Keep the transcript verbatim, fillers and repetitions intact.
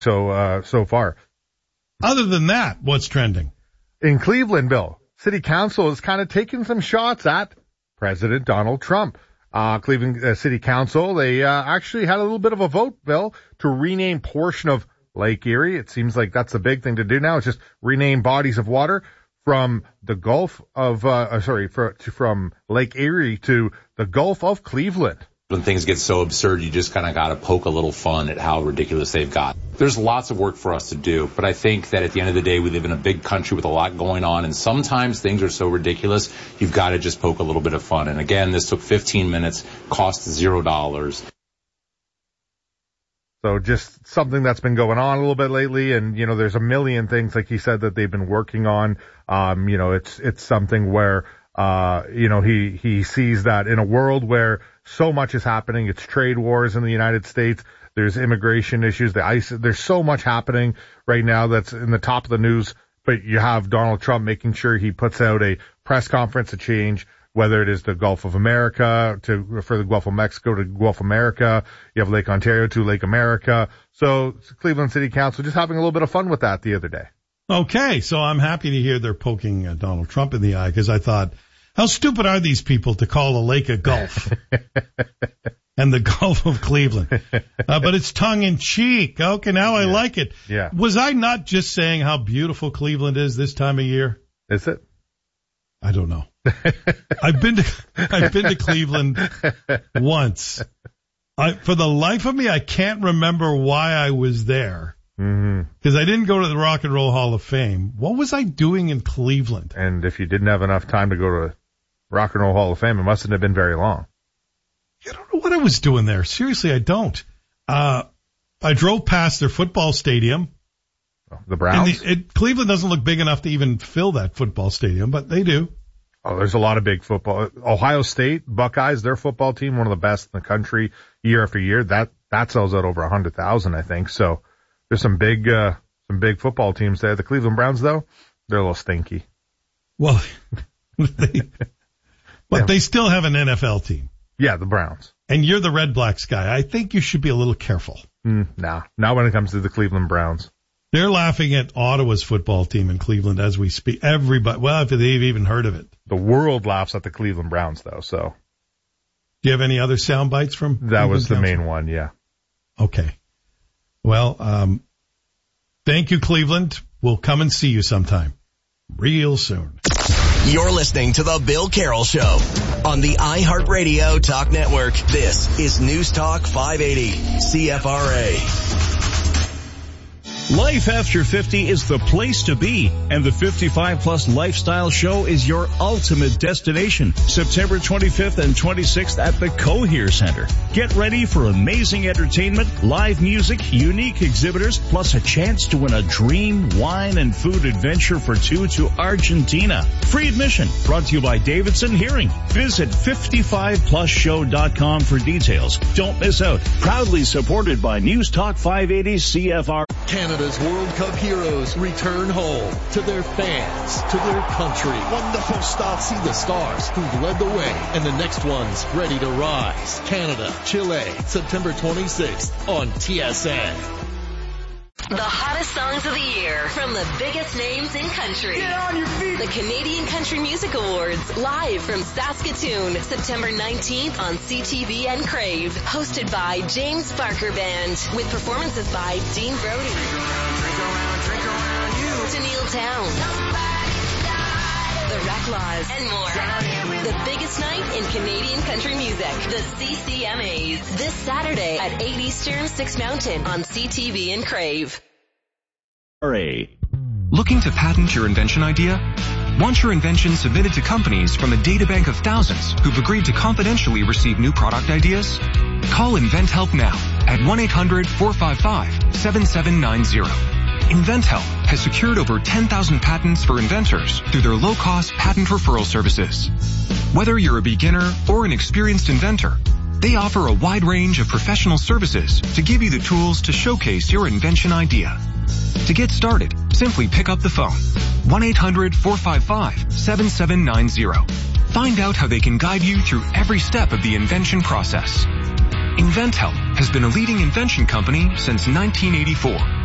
so uh, so far. Other than that, what's trending? In Cleveland, Bill, City Council is kind of taking some shots at President Donald Trump. Uh, Cleveland uh, City Council, they uh, actually had a little bit of a vote, Bill, to rename portion of Lake Erie. It seems like that's the big thing to do now. It's just rename bodies of water from the Gulf of, uh, sorry, for, to, from Lake Erie to the Gulf of Cleveland. When things get so absurd, you just kind of got to poke a little fun at how ridiculous they've got. There's lots of work for us to do, but I think that at the end of the day, we live in a big country with a lot going on, and sometimes things are so ridiculous, you've got to just poke a little bit of fun. And again, this took fifteen minutes, cost zero dollars. So just something that's been going on a little bit lately, and, you know, there's a million things, like he said, that they've been working on. Um, you know, it's, it's something where, uh, you know, he, he sees that in a world where so much is happening. It's trade wars in the United States. There's immigration issues. The ICE, there's so much happening right now that's in the top of the news, but you have Donald Trump making sure he puts out a press conference to change, whether it is the Gulf of America to, for the Gulf of Mexico to Gulf America. You have Lake Ontario to Lake America. So Cleveland City Council just having a little bit of fun with that the other day. Okay. So I'm happy to hear they're poking uh, Donald Trump in the eye, because I thought, how stupid are these people to call a lake a Gulf and the Gulf of Cleveland? Uh, but it's tongue in cheek. Okay. Now I yeah. like it. Yeah. Was I not just saying how beautiful Cleveland is this time of year? Is it? I don't know. I've been to, I've been to Cleveland once. I, for the life of me, I can't remember why I was there. Mm-hmm. Because I didn't go to the Rock and Roll Hall of Fame. What was I doing in Cleveland? And if you didn't have enough time to go to Rock and Roll Hall of Fame, it mustn't have been very long. I don't know what I was doing there. Seriously, I don't. Uh, I drove past their football stadium. The Browns? And the, it, Cleveland doesn't look big enough to even fill that football stadium, but they do. Oh, there's a lot of big football. Ohio State Buckeyes, their football team, one of the best in the country year after year. That, that sells out over a hundred thousand, I think. So there's some big, uh, some big football teams there. The Cleveland Browns, though, they're a little stinky. Well, they, but yeah. They still have an N F L team. Yeah, the Browns. And you're the Red Blacks guy. I think you should be a little careful. Mm, nah, not when it comes to the Cleveland Browns. They're laughing at Ottawa's football team in Cleveland as we speak. Everybody, well, if they've even heard of it. The world laughs at the Cleveland Browns, though, so. Do you have any other sound bites from That Cleveland was the Council? main one, yeah. Okay. Well, um, thank you, Cleveland. We'll come and see you sometime. Real soon. You're listening to The Bill Carroll Show on the iHeartRadio Talk Network. This is News Talk five eighty C F R A. Life after fifty is the place to be, and the fifty-five plus Lifestyle Show is your ultimate destination. September twenty-fifth and twenty-sixth at the Cohere Center. Get ready for amazing entertainment, live music, unique exhibitors, plus a chance to win a dream wine and food adventure for two to Argentina. Free admission, brought to you by Davidson Hearing. Visit fifty-five plus show dot com for details. Don't miss out. Proudly supported by News Talk five eighty C F R. Canada's World Cup heroes return home to their fans, to their country. Wonderful stuff. See the stars who've led the way and the next ones ready to rise. Canada, Chile, September twenty-sixth on T S N. The hottest songs of the year from the biggest names in country. Get on your feet. The Canadian Country Music Awards, live from Saskatoon, September nineteenth on C T V and Crave. Hosted by James Barker Band, with performances by Dean Brody, Drink around, drink around, drink around you. Tennille Town, The Raclaws, and more. The biggest night in Canadian country music, the C C M As. This Saturday at eight Eastern, six Mountain on C T V and Crave. Looking to patent your invention idea? Want your invention submitted to companies from a databank of thousands who've agreed to confidentially receive new product ideas? Call InventHelp now at one eight hundred four five five seven seven nine zero. InventHelp has secured over ten thousand patents for inventors through their low-cost patent referral services. Whether you're a beginner or an experienced inventor, they offer a wide range of professional services to give you the tools to showcase your invention idea. To get started, simply pick up the phone, one eight hundred four five five seven seven nine zero. Find out how they can guide you through every step of the invention process. InventHelp has been a leading invention company since nineteen eighty-four.